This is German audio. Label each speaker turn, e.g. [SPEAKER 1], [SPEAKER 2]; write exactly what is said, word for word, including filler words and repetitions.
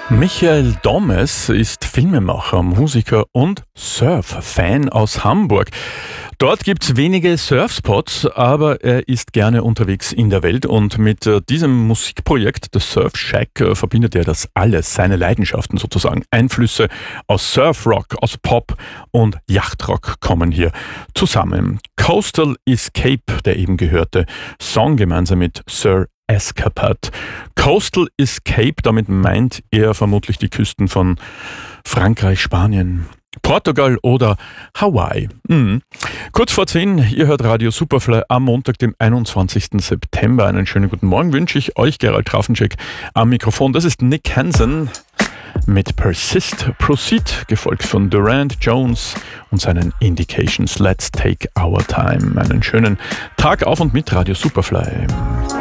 [SPEAKER 1] Michael Domes ist Filmemacher, Musiker und Surf-Fan aus Hamburg. Dort gibt's wenige Surfspots, aber er ist gerne unterwegs in der Welt und mit äh, diesem Musikprojekt, The Surf Shack, äh, verbindet er das alles, seine Leidenschaften sozusagen. Einflüsse aus Surfrock, aus Pop und Yachtrock kommen hier zusammen. Coastal Escape, der eben gehörte Song gemeinsam mit Sir Escapade. Coastal Escape, damit meint er vermutlich die Küsten von Frankreich, Spanien, Portugal oder Hawaii. Mhm. Kurz vor zehn, ihr hört Radio Superfly am Montag, dem einundzwanzigsten September. Einen schönen guten Morgen wünsche ich euch, Gerald Trafenschek am Mikrofon. Das ist Nick Hansen mit Persist, Proceed, gefolgt von Durant Jones und seinen Indications. Let's take our time. Einen schönen Tag auf und mit Radio Superfly.